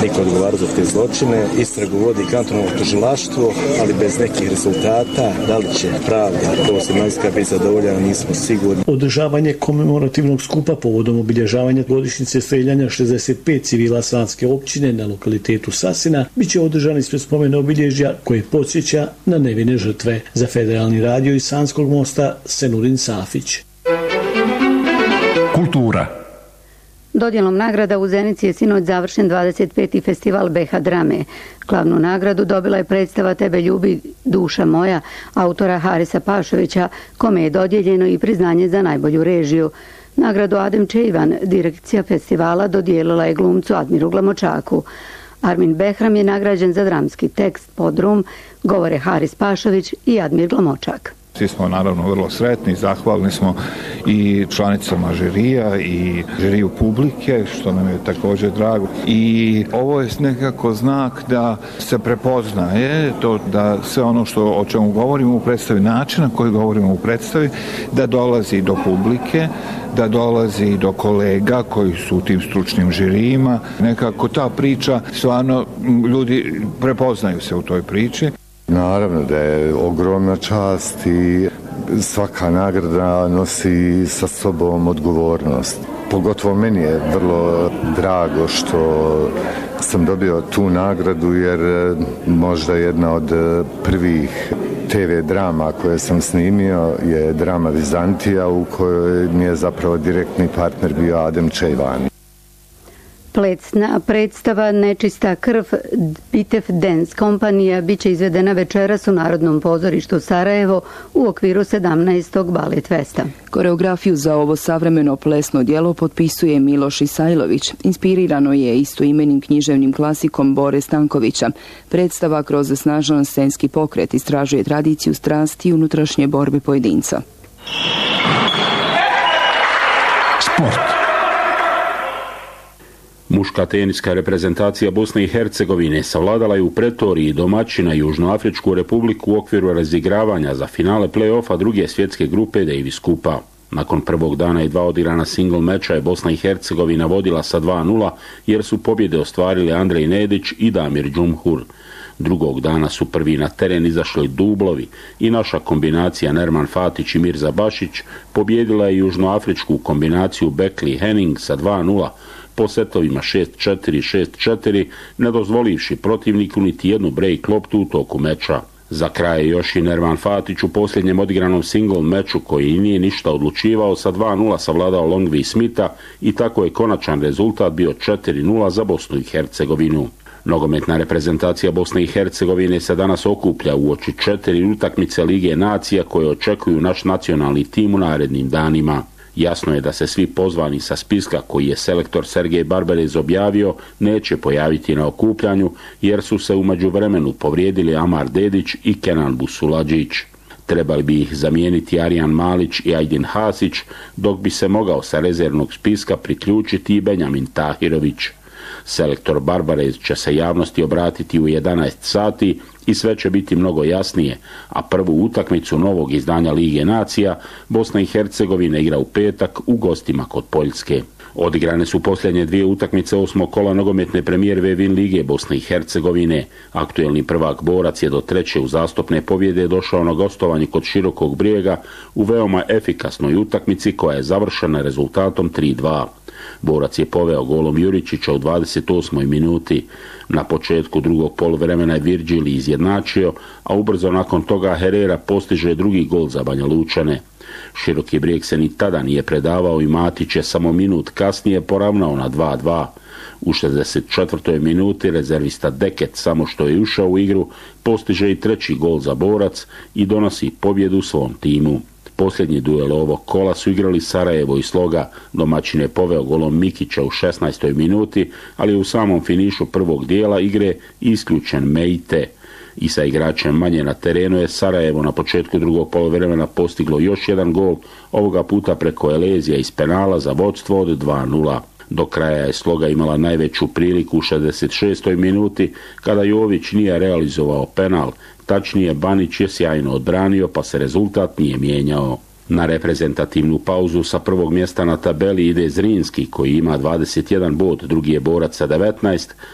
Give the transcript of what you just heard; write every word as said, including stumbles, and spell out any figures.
niko odgovara za te zločine. Istragu vodi kantonalno tužilaštvo, ali bez nekih rezultata. Da li će pravda prvosjemanjska biti zadovoljena, nismo sigurni. Održavanje komemorativnog skupa povodom obilježavanja godišnjice streljanja šezdeset pet civila Sanske općine na lokalitetu Sasina biće održan ispred spomena obilježja koje podsjeća na nevine žrtve. Za Federalni radio iz Sanskog mosta Senurin Safić. Kultura. Dodjelom nagrada u Zenici je sinoć završen dvadeset peti festival B H drame. Glavnu nagradu dobila je predstava Tebe ljubi duša moja, autora Harisa Pašovića, kome je dodijeljeno i priznanje za najbolju režiju. Nagradu Adem Čejvan, direkcija festivala, dodijelila je glumcu Admiru Glamočaku. Armin Behram je nagrađen za dramski tekst Podrum, govore Haris Pašović i Admir Glamočak. Svi smo naravno vrlo sretni, zahvalni smo i članicama žirija i žiriju publike, što nam je također drago. I ovo je nekako znak da se prepoznaje to, da sve ono što, o čemu govorimo u predstavi, način na koji govorimo u predstavi, da dolazi do publike, da dolazi do kolega koji su u tim stručnim žirijima. Nekako ta priča, stvarno ljudi prepoznaju se u toj priči. Naravno da je ogromna čast i svaka nagrada nosi sa sobom odgovornost. Pogotovo meni je vrlo drago što sam dobio tu nagradu jer možda jedna od prvih te ve drama koje sam snimio je drama Vizantija u kojoj mi je zapravo direktni partner bio Adem Čejvan. Plecna predstava Nečista krv Bitev Dance kompanija biće izvedena večeras u Narodnom pozorištu Sarajevo u okviru sedamnaestog Balet Festa. Koreografiju za ovo savremeno plesno djelo potpisuje Miloš Isajlović. Inspirirano je istoimenim književnim klasikom Bore Stankovića. Predstava kroz snažan scenski pokret istražuje tradiciju strasti i unutrašnje borbe pojedinca. Sport. Muška teniska reprezentacija Bosne i Hercegovine savladala je u Pretoriji domaćina Južnoafričku republiku u okviru razigravanja za finale play-offa druge svjetske grupe Davis Kupa. Nakon prvog dana i dva odigrana single meča je Bosna i Hercegovina vodila sa dva nula jer su pobjede ostvarili Andrej Nedić i Damir Džumhur. Drugog dana su prvi na teren izašli Dublovi i naša kombinacija Nerman Fatić i Mirza Bašić pobjedila je južnoafričku kombinaciju Bekli Henning sa dva nula po setovima šest četiri šest četiri, ne dozvolivši protivniku niti jednu break loptu u toku meča. Za kraj je još i Nerman Fatić u posljednjem odigranom single meču koji nije ništa odlučivao sa dva nula savladao Longvi Smitha i tako je konačan rezultat bio četiri nula za Bosnu i Hercegovinu. Nogometna reprezentacija Bosne i Hercegovine se danas okuplja uoči četiri utakmice Lige nacija koje očekuju naš nacionalni tim u narednim danima. Jasno je da se svi pozvani sa spiska koji je selektor Sergej Barbarez objavio neće pojaviti na okupljanju jer su se u međuvremenu povrijedili Amar Dedić i Kenan Busuladžić. Trebali bi ih zamijeniti Arijan Malić i Ajdin Hasić, dok bi se mogao sa rezervnog spiska priključiti i Benjamin Tahirović. Selektor Barbarez će se javnosti obratiti u jedanaest sati i sve će biti mnogo jasnije, a prvu utakmicu novog izdanja Lige nacija Bosna i Hercegovina igra u petak u gostima kod Poljske. Odigrane su posljednje dvije utakmice osmog kola nogometne premijerve Vin Lige Bosne i Hercegovine. Aktuelni prvak Borac je do treće uzastopne pobjede došao na gostovanje kod Širokog Brijega u veoma efikasnoj utakmici koja je završena rezultatom tri dva. Borac je poveo golom Juričića u dvadeset osmoj minuti. Na početku drugog poluvremena je Virgili izjednačio, a ubrzo nakon toga Herrera postiže drugi gol za Banja Lučane. Široki Brijeg se ni tada nije predavao i Matić je samo minut kasnije poravnao na dva dva. U šezdeset četvrtoj minuti rezervista Deket, samo što je ušao u igru, postiže i treći gol za Borac i donosi pobjedu svom timu. Posljednji duel ovog kola su igrali Sarajevo i Sloga. Domaćin je poveo golom Mikića u šesnaestoj minuti, ali u samom finišu prvog dijela igre isključen Mejte. I sa igračem manje na terenu je Sarajevo na početku drugog poluvremena postiglo još jedan gol, ovoga puta preko Elezija iz penala za vodstvo od dva nula. Do kraja je Sloga imala najveću priliku u šezdeset šestoj minuti kada Jović nije realizovao penal, tačnije Banić je sjajno odbranio pa se rezultat nije mijenjao. Na reprezentativnu pauzu sa prvog mjesta na tabeli ide Zrinski koji ima dvadeset jedan bod, drugi je Borac sa devetnaest,